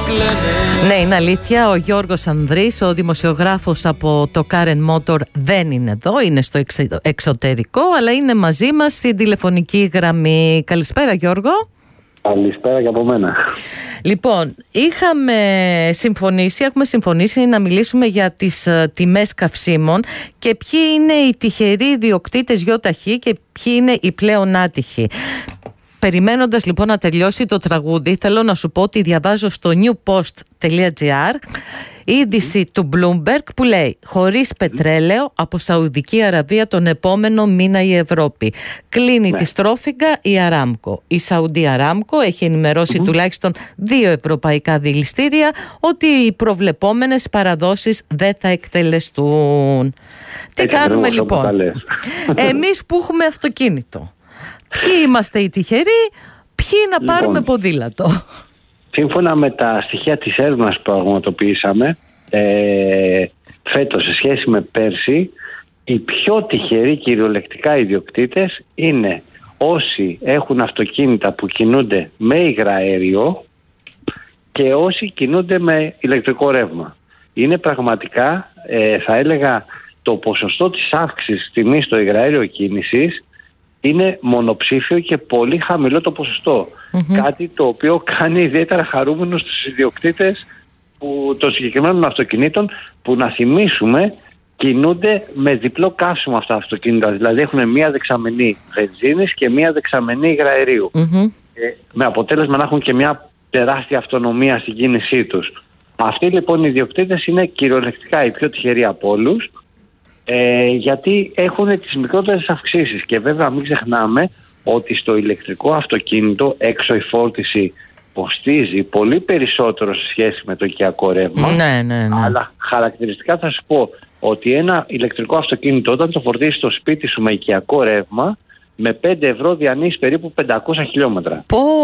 Ναι, είναι αλήθεια. Ο Γιώργος Ανδρής, ο δημοσιογράφος από το Karen Motor, δεν είναι εδώ, είναι στο εξωτερικό, αλλά είναι μαζί μας στην τηλεφωνική γραμμή. Καλησπέρα, Γιώργο. Καλησπέρα και από μένα. Λοιπόν, έχουμε συμφωνήσει να μιλήσουμε για τις τιμές καυσίμων και ποιοι είναι οι τυχεροί ιδιοκτήτες ΙΧ και ποιοι είναι οι πλέον άτυχοι. Περιμένοντας λοιπόν να τελειώσει το τραγούδι, θέλω να σου πω ότι διαβάζω στο newpost.gr είδηση του Bloomberg που λέει: χωρίς πετρέλαιο από Σαουδική Αραβία τον επόμενο μήνα η Ευρώπη. Κλείνει τη στρόφιγγα η Αράμκο. Η Σαουδή Αράμκο έχει ενημερώσει τουλάχιστον 2 ευρωπαϊκά δηληστήρια ότι οι προβλεπόμενες παραδόσεις δεν θα εκτελεστούν. Τι κάνουμε λοιπόν? Εμείς που έχουμε αυτοκίνητο, ποιοι είμαστε οι τυχεροί, ποιοι να πάρουμε ποδήλατο? Σύμφωνα με τα στοιχεία της έρευνας που πραγματοποιήσαμε φέτος σε σχέση με πέρσι, οι πιο τυχεροί κυριολεκτικά ιδιοκτήτες είναι όσοι έχουν αυτοκίνητα που κινούνται με υγραέριο και όσοι κινούνται με ηλεκτρικό ρεύμα. Είναι πραγματικά, θα έλεγα, το ποσοστό της αύξησης τιμής στο υγραέριο κίνησης είναι μονοψήφιο και πολύ χαμηλό το ποσοστό. Κάτι το οποίο κάνει ιδιαίτερα χαρούμενους τους ιδιοκτήτες των συγκεκριμένων αυτοκινήτων, που να θυμίσουμε κινούνται με διπλό καύσιμο αυτά τα αυτοκίνητα. Δηλαδή έχουν μία δεξαμενή βενζίνης και μία δεξαμενή υγραερίου. Με αποτέλεσμα να έχουν και μια τεράστια αυτονομία στην κίνησή τους. Αυτοί λοιπόν οι ιδιοκτήτες είναι κυριολεκτικά οι πιο τυχεροί από όλους, γιατί έχουν τις μικρότερες αυξήσεις. Και βέβαια μην ξεχνάμε ότι στο ηλεκτρικό αυτοκίνητο έξω η φόρτιση κοστίζει πολύ περισσότερο σε σχέση με το οικιακό ρεύμα. Ναι. Αλλά χαρακτηριστικά θα σου πω ότι ένα ηλεκτρικό αυτοκίνητο, όταν το φορτίσεις στο σπίτι σου με οικιακό ρεύμα, με 5 ευρώ διανύεις περίπου 500 χιλιόμετρα.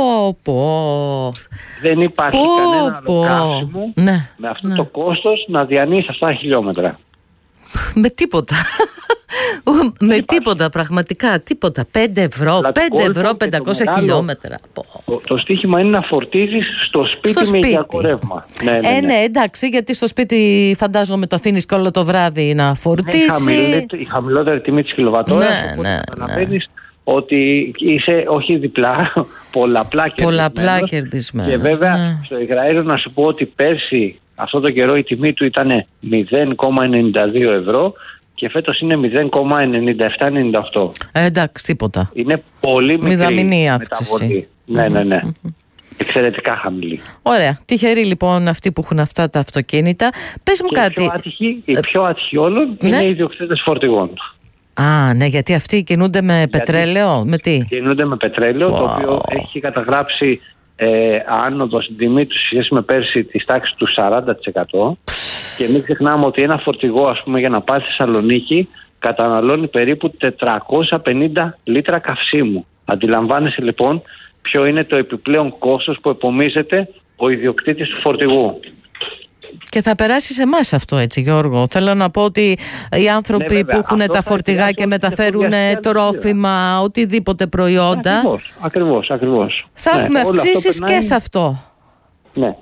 Δεν υπάρχει κανένα άλλο καύσιμο με αυτό το κόστος να διανύεις αυτά τα χιλιόμετρα. Με τίποτα. Με τίποτα, πραγματικά τίποτα. 5 ευρώ, 500 χιλιόμετρα. Το στοίχημα είναι να φορτίζεις στο σπίτι με οικιακό ρεύμα. Ναι, εντάξει, γιατί στο σπίτι φαντάζομαι το αφήνεις και όλο το βράδυ να φορτίσει. Η χαμηλότερη τιμή της κιλοβατόρας, οπότε καταλαβαίνεις ότι είσαι όχι διπλά, πολλαπλά κερδισμένος. Και βέβαια στο υγραέριο να σου πω ότι πέρσι αυτό το καιρό η τιμή του ήταν 0,92 ευρώ και φέτος είναι 0,9798. Εντάξει, τίποτα. Είναι πολύ μικρή αύξηση. Ναι. Εξαιρετικά χαμηλή. Ωραία. Τυχεροί λοιπόν αυτοί που έχουν αυτά τα αυτοκίνητα. Πες μου κάτι. Οι πιο άτυχοι όλων είναι οι ιδιοκτήτες φορτηγών. Ναι, γιατί αυτοί κινούνται με πετρέλαιο. Με τι? Κινούνται με πετρέλαιο, το οποίο έχει καταγράψει άνοδο στην τιμή του σχέση με πέρσι της τάξης του 40%. Και μην ξεχνάμε ότι ένα φορτηγό, ας πούμε, για να πάει στη Θεσσαλονίκη καταναλώνει περίπου 450 λίτρα καυσίμου. Αντιλαμβάνεσαι λοιπόν ποιο είναι το επιπλέον κόστος που επομίζεται ο ιδιοκτήτης του φορτηγού. Και θα περάσει σε εμάς αυτό, έτσι, Γιώργο. Θέλω να πω ότι οι άνθρωποι που έχουν τα φορτηγά και μεταφέρουν τρόφιμα, οτιδήποτε προϊόντα. Ακριβώς. Θα έχουμε αυξήσεις και σε αυτό. Ναι.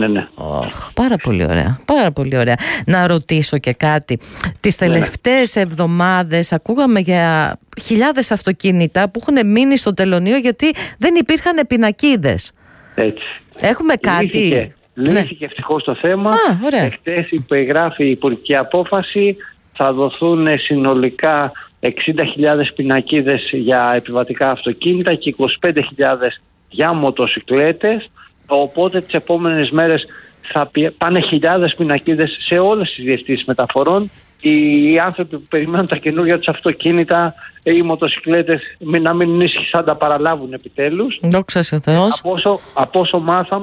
Πάρα πολύ ωραία. Να ρωτήσω και κάτι. Τις τελευταίες εβδομάδες ακούγαμε για χιλιάδες αυτοκίνητα που έχουν μείνει στο τελωνείο γιατί δεν υπήρχαν πινακίδες. Έτσι. Έχουμε κάτι? Λύθηκε ευτυχώς το θέμα. Εχθές υπεγράφει η υπουργική απόφαση. Θα δοθούν συνολικά 60.000 πινακίδες για επιβατικά αυτοκίνητα και 25.000 για μοτοσικλέτες. Οπότε τις επόμενες μέρες θα πάνε χιλιάδες πινακίδες σε όλες τις διευθύνσεις μεταφορών. Οι άνθρωποι που περιμένουν τα καινούργια τους αυτοκίνητα ή οι μοτοσικλέτες να μην ήσυχοι, θα τα παραλάβουν επιτέλους. Δόξα σε Θεός. Από όσο μάθαμε,